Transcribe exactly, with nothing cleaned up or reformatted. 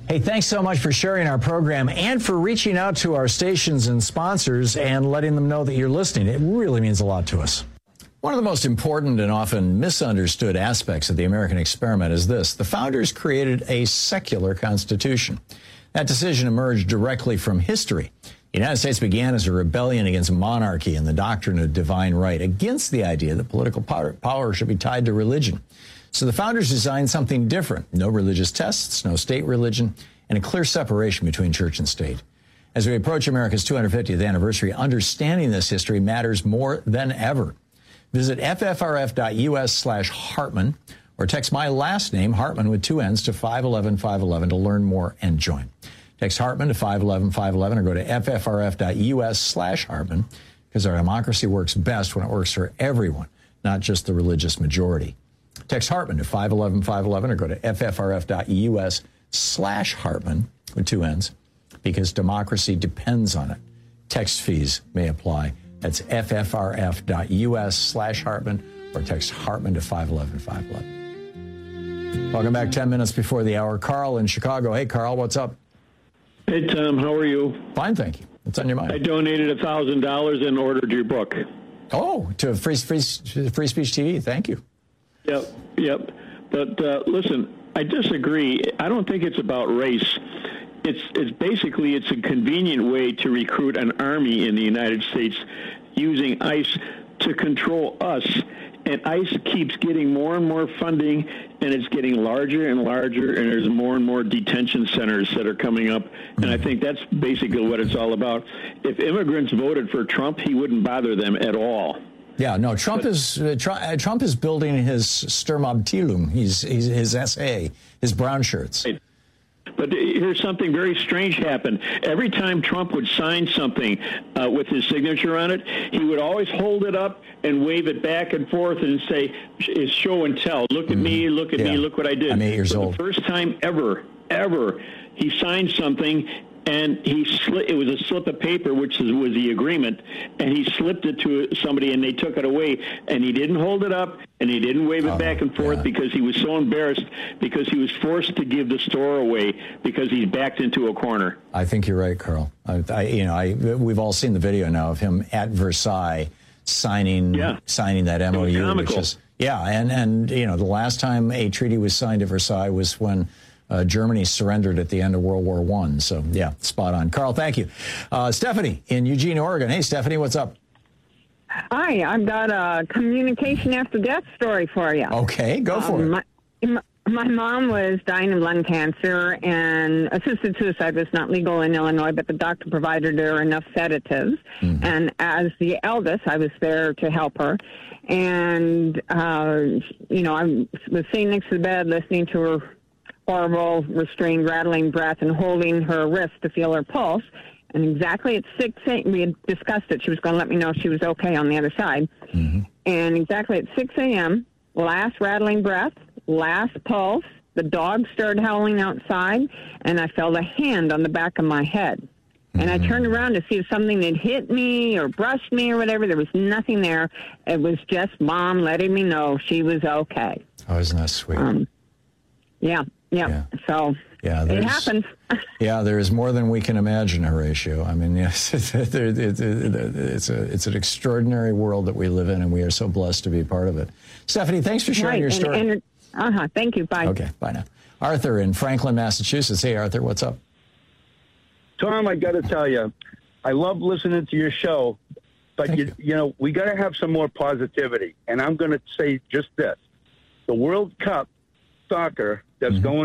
Hey, thanks so much for sharing our program and for reaching out to our stations and sponsors and letting them know that you're listening. It really means a lot to us. One of the most important and often misunderstood aspects of the American experiment is this. The founders created a secular constitution. That decision emerged directly from history. The United States began as a rebellion against monarchy and the doctrine of divine right, against the idea that political power, power should be tied to religion. So the founders designed something different. No religious tests, no state religion, and a clear separation between church and state. As we approach America's two hundred fiftieth anniversary, understanding this history matters more than ever. Visit ffrf.us slash Hartman or text my last name, Hartman with two N's, to five one one five one one to learn more and join. Text Hartman to five one one five one one or go to ffrf.us slash Hartman because our democracy works best when it works for everyone, not just the religious majority. Text Hartman to five one one five one one or go to ffrf.us slash Hartman with two N's because democracy depends on it. Text fees may apply. That's ffrf.us slash Hartman or text Hartman to five one one five one one. Welcome back ten minutes before the hour. Carl in Chicago. Hey, Carl, what's up? Hey, Tom, how are you? Fine, thank you. What's on your mind? I donated one thousand dollars and ordered your book. Oh, to Free, free, free Speech T V. Thank you. Yep, yep. But uh, listen, I disagree. I don't think it's about race. It's it's basically it's a convenient way to recruit an army in the United States using ICE to control us. And ICE keeps getting more and more funding, and it's getting larger and larger, and there's more and more detention centers that are coming up. And I think that's basically what it's all about. If immigrants voted for Trump, he wouldn't bother them at all. Yeah, no, Trump but, is uh, Trump, uh, Trump is building his Sturmabteilung, he's, he's, his S A, his brown shirts. Right. But here's something very strange happened. Every time Trump would sign something uh, with his signature on it, he would always hold it up and wave it back and forth and say, is show and tell. Look at mm-hmm. me, look at yeah. me, look what I did. I'm eight years For old. The first time ever, ever, he signed something, and he sli- it was a slip of paper, which is, was the agreement, and he slipped it to somebody, and they took it away, and he didn't hold it up, and he didn't wave it oh, back and forth yeah. because he was so embarrassed, because he was forced to give the store away because he's backed into a corner. I think you're right, Carl. I, I, you know, I, we've all seen the video now of him at Versailles signing yeah. signing that M O U, which is yeah, and and you know, the last time a treaty was signed at Versailles was when Uh, Germany surrendered at the end of World War One. So, yeah, spot on. Carl, thank you. Uh, Stephanie in Eugene, Oregon. Hey, Stephanie, what's up? Hi, I've got a communication after death story for you. Okay, go for um, it. My, my mom was dying of lung cancer, and assisted suicide was not legal in Illinois, but the doctor provided her enough sedatives. Mm-hmm. And as the eldest, I was there to help her. And, uh, you know, I was sitting next to the bed listening to her horrible, restrained, rattling breath and holding her wrist to feel her pulse. And exactly at six a.m., we had discussed it. She was going to let me know if she was okay on the other side. Mm-hmm. And exactly at six a.m., last rattling breath, last pulse, the dog started howling outside, and I felt a hand on the back of my head. Mm-hmm. And I turned around to see if something had hit me or brushed me or whatever. There was nothing there. It was just Mom letting me know she was okay. Oh, isn't that sweet? Um, yeah. Yeah. yeah, so yeah, it happens. yeah, there is more than we can imagine, Horatio. I mean, yes, it's a it's an extraordinary world that we live in, and we are so blessed to be a part of it. Stephanie, thanks for sharing right. your story. And, and, uh-huh. Thank you. Bye. Okay, bye now. Arthur in Franklin, Massachusetts. Hey, Arthur, what's up? Tom, I got to tell you, I love listening to your show, but you, you. you know, we got to have some more positivity. And I'm going to say just this: the World Cup soccer that's mm-hmm. going